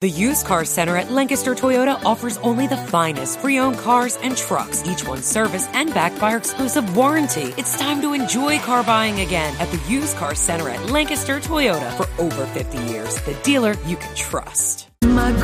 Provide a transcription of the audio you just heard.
The Used Car Center at Lancaster Toyota offers only the finest pre-owned cars and trucks, each one serviced and backed by our exclusive warranty. It's time to enjoy car buying again at the Used Car Center at Lancaster Toyota. For over 50 years, the dealer you can trust. My